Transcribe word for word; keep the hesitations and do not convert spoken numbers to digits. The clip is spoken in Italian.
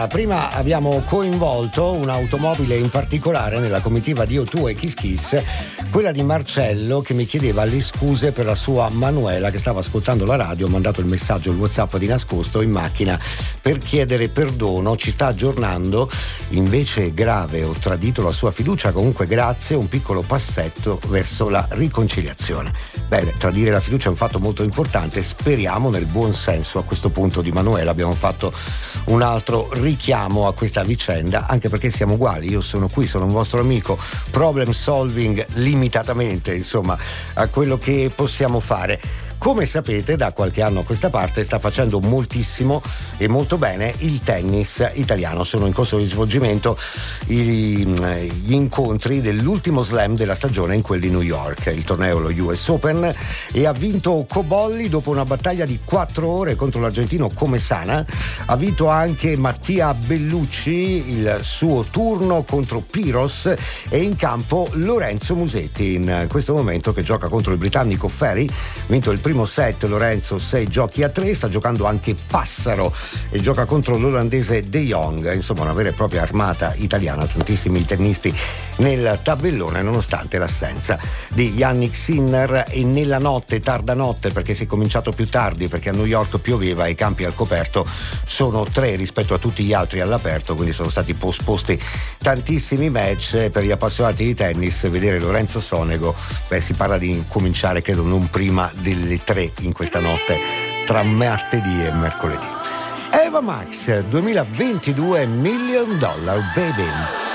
Allora, prima abbiamo coinvolto un'automobile in particolare nella comitiva di O due e Kiss Kiss, quella di Marcello, che mi chiedeva le scuse per la sua Manuela che stava ascoltando la radio. Ho mandato il messaggio, il WhatsApp di nascosto in macchina per chiedere perdono, ci sta aggiornando. Invece grave, ho tradito la sua fiducia, comunque grazie, un piccolo passetto verso la riconciliazione. Bene, tradire la fiducia è un fatto molto importante, speriamo nel buon senso a questo punto di Manuela. Abbiamo fatto un altro richiamo a questa vicenda, anche perché siamo uguali, io sono qui, sono un vostro amico, problem solving limitatamente, insomma, a quello che possiamo fare. Come sapete, da qualche anno a questa parte sta facendo moltissimo e molto bene il tennis italiano. Sono in corso di svolgimento i, gli incontri dell'ultimo slam della stagione in quel di New York, il torneo, lo U S Open, e ha vinto Cobolli dopo una battaglia di quattro ore contro l'argentino Comesana. Ha vinto anche Mattia Bellucci il suo turno contro Piros, e in campo Lorenzo Musetti in questo momento, che gioca contro il britannico Ferry. Vinto il primo set Lorenzo sei giochi a tre, sta giocando anche Passaro e gioca contro l'olandese De Jong. Insomma, una vera e propria armata italiana, tantissimi tennisti nel tabellone nonostante l'assenza di Yannick Sinner. E nella notte, tarda notte, perché si è cominciato più tardi, perché a New York pioveva e i campi al coperto sono tre rispetto a tutti gli altri all'aperto, quindi sono stati posposti tantissimi match. Per gli appassionati di tennis, vedere Lorenzo Sonego, beh, si parla di cominciare credo non prima delle tre in questa notte tra martedì e mercoledì. Eva Max duemilaventidue, Million Dollar Baby.